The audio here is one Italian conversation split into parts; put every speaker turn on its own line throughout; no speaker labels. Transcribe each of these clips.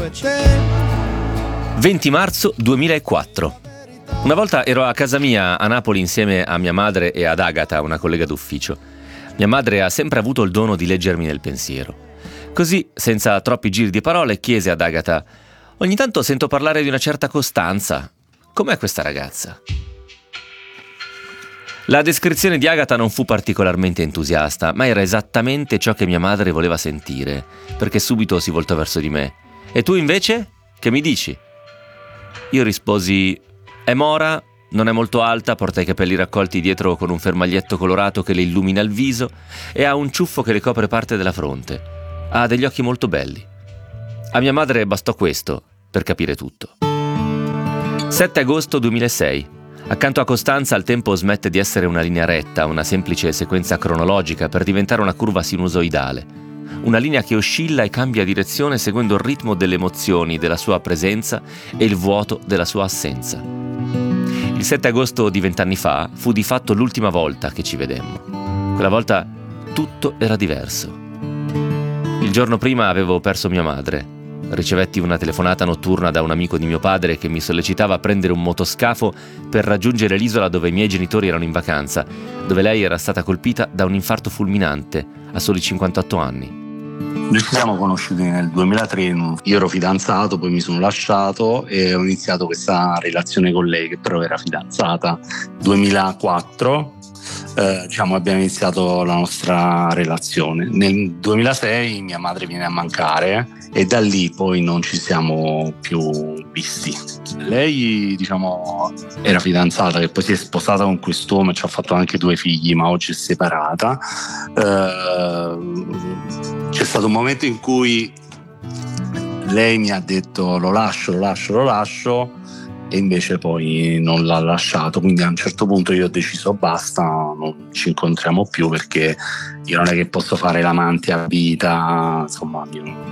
20 marzo 2004. Una volta ero a casa mia a Napoli insieme a mia madre e ad Agata, una collega d'ufficio. Mia madre ha sempre avuto il dono di leggermi nel pensiero. Così, senza troppi giri di parole, chiese ad Agata: ogni tanto sento parlare di una certa Costanza. Com'è questa ragazza? La descrizione di Agata non fu particolarmente entusiasta, ma era esattamente ciò che mia madre voleva sentire, perché subito si voltò verso di me. E tu invece? Che mi dici? Io risposi: è mora, non è molto alta, porta i capelli raccolti dietro con un fermaglietto colorato che le illumina il viso e ha un ciuffo che le copre parte della fronte. Ha degli occhi molto belli. A mia madre bastò questo per capire tutto. 7 agosto 2006. Accanto a Costanza il tempo smette di essere una linea retta, una semplice sequenza cronologica, per diventare una curva sinusoidale. Una linea che oscilla e cambia direzione seguendo il ritmo delle emozioni, della sua presenza e il vuoto della sua assenza. Il 7 agosto di 20 anni fa fu di fatto l'ultima volta che ci vedemmo. Quella volta tutto era diverso. Il giorno prima avevo perso mia madre. Ricevetti una telefonata notturna da un amico di mio padre che mi sollecitava a prendere un motoscafo per raggiungere l'isola dove i miei genitori erano in vacanza, dove lei era stata colpita da un infarto fulminante a soli 58 anni.
Noi ci siamo conosciuti nel 2003, io ero fidanzato, poi mi sono lasciato e ho iniziato questa relazione con lei, che però era fidanzata. 2004 abbiamo iniziato la nostra relazione. Nel 2006 mia madre viene a mancare e da lì poi non ci siamo più visti. Lei era fidanzata, che poi si è sposata con quest'uomo e ci ha fatto anche 2 figli, ma oggi è separata. C'è stato un momento in cui lei mi ha detto lo lascio, e invece poi non l'ha lasciato, quindi a un certo punto io ho deciso basta, non ci incontriamo più, perché io non è che posso fare l'amante a vita, insomma.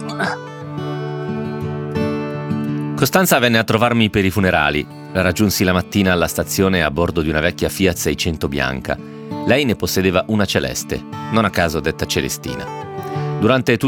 Costanza venne a trovarmi per i funerali. La raggiunsi la mattina alla stazione a bordo di una vecchia Fiat 600 bianca. Lei ne possedeva una celeste, non a caso detta Celestina. Durante